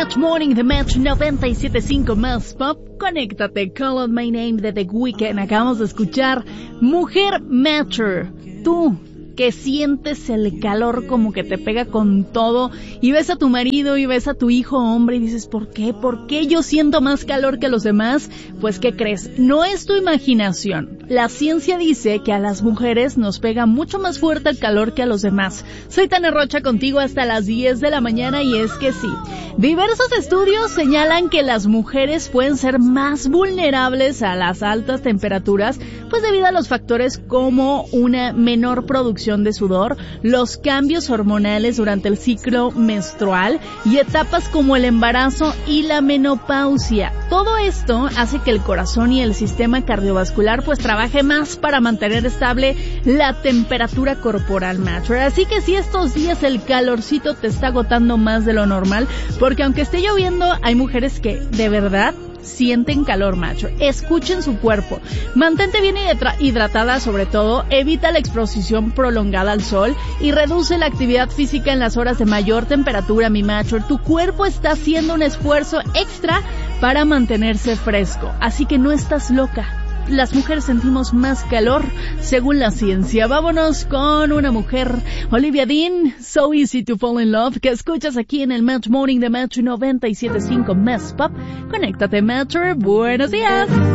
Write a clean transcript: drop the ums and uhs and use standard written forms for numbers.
Match Morning de Match 97.5 Más Pop. Conéctate, Call Out My Name de The Weeknd. Acabamos de escuchar Mujer Matcher. Tú que sientes el calor como que te pega con todo y ves a tu marido y ves a tu hijo hombre y dices, ¿por qué? ¿Por qué yo siento más calor que los demás? Pues, ¿qué crees? No es tu imaginación. La ciencia dice que a las mujeres nos pega mucho más fuerte el calor que a los demás. Soy Tania Rocha contigo hasta las 10 de la mañana y es que sí. Diversos estudios señalan que las mujeres pueden ser más vulnerables a las altas temperaturas, pues debido a los factores como una menor producción de sudor, los cambios hormonales durante el ciclo menstrual y etapas como el embarazo y la menopausia. Todo esto hace que el corazón y el sistema cardiovascular pues trabaje más para mantener estable la temperatura corporal macho. Así que si estos días el calorcito te está agotando más de lo normal, porque aunque esté lloviendo, hay mujeres que de verdad sienten calor macho. Escuchen su cuerpo. Mantente bien hidratada sobre todo, evita la exposición prolongada al sol y reduce la actividad física en las horas de mayor temperatura, mi macho. Tu cuerpo está haciendo un esfuerzo extra para mantenerse fresco, así que no estás loca. Las mujeres sentimos más calor según la ciencia. Vámonos con una mujer, Olivia Dean, So Easy to Fall in Love, que escuchas aquí en el Match Morning de Match 97.5 Más Pop. Conéctate, Matcher. Buenos días.